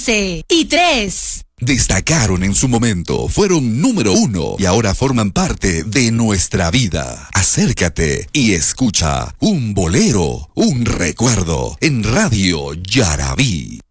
11 y 3. Destacaron en su momento, fueron número 1 y ahora forman parte de nuestra vida. Acércate y escucha un bolero, un recuerdo en Radio Yarabí.